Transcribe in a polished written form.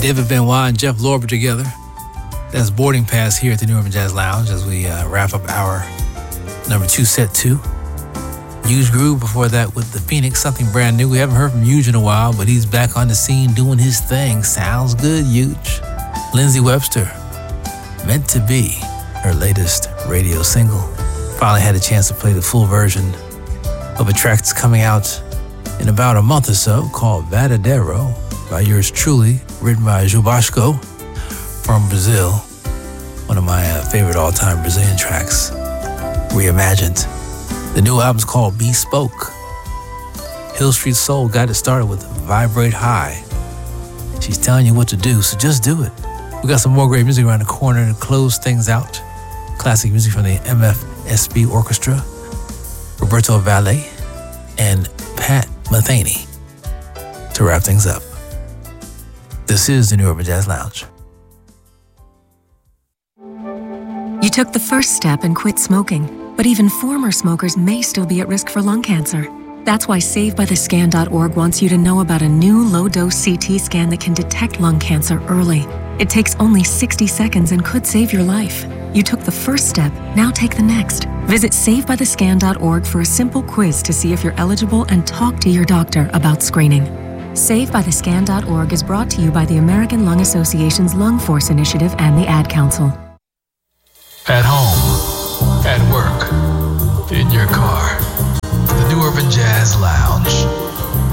David Benoit and Jeff Lorber together. That's Boarding Pass here at the New Urban Jazz Lounge as we wrap up our number 2, set 2. Huge Groove before that with the Phoenix, something brand new. We haven't heard from Huge in a while, but he's back on the scene doing his thing. Sounds good, Huge. Lindsey Webster, Meant to Be, her latest radio single. Finally had a chance to play the full version of a track that's coming out in about a month or so called Verdadeiro by yours truly, written by Gil Basco from Brazil. One of my favorite all-time Brazilian tracks, reimagined. The new album's called Bespoke. Hill Street Soul got it started with Vibrate High. She's telling you what to do, so just do it. We got some more great music around the corner to close things out. Classic music from the MFSB Orchestra, Roberto Valle, and Pat Metheny to wrap things up. This is the New Urban Jazz Lounge. You took the first step and quit smoking, but even former smokers may still be at risk for lung cancer. That's why SaveByTheScan.org wants you to know about a new low-dose CT scan that can detect lung cancer early. It takes only 60 seconds and could save your life. You took the first step, now take the next. Visit SaveByTheScan.org for a simple quiz to see if you're eligible and talk to your doctor about screening. SaveByTheScan.org is brought to you by the American Lung Association's Lung Force Initiative and the Ad Council. At home, at work, in your car, the New Urban Jazz Lounge.